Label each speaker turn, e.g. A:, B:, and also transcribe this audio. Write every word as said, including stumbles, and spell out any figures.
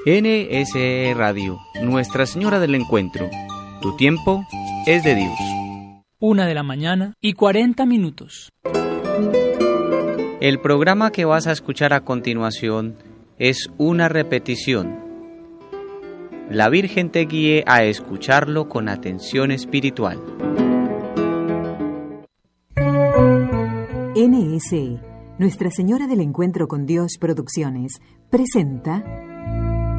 A: N S E Radio, Nuestra Señora del Encuentro. Tu tiempo es de Dios.
B: Una de la mañana y cuarenta minutos.
A: El programa que vas a escuchar a continuación es una repetición. La Virgen te guíe a escucharlo con atención espiritual.
C: N S E, Nuestra Señora del Encuentro con Dios Producciones, presenta